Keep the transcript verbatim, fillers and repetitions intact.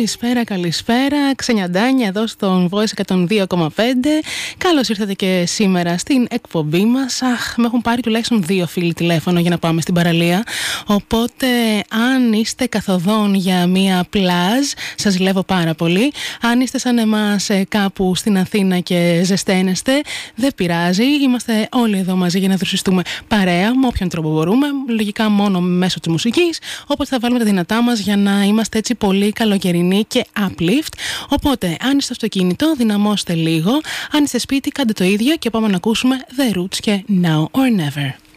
Καλησπέρα, καλησπέρα. Ξενιαντάνια εδώ στον Voice εκατόν δύο κόμμα πέντε. Καλώς ήρθατε και σήμερα στην εκπομπή μας. Αχ, με έχουν πάρει τουλάχιστον δύο φίλοι τηλέφωνο για να πάμε στην παραλία. Οπότε, αν είστε καθοδόν για μία πλάζ, σας ζηλεύω πάρα πολύ. Αν είστε σαν εμάς κάπου στην Αθήνα και ζεσταίνεστε, δεν πειράζει. Είμαστε όλοι εδώ μαζί για να δροσιστούμε παρέα, με όποιον τρόπο μπορούμε. Λογικά μόνο μέσω της μουσικής. Οπότε θα βάλουμε τα δυνατά μας για να είμαστε έτσι πολύ καλοκαιρινοί και uplift. Οπότε, αν είστε στο αυτοκίνητο, δυναμώστε λίγο. Αν είστε σπίτι, κάντε το ίδιο και πάμε να ακούσουμε The Roots και Now or Never.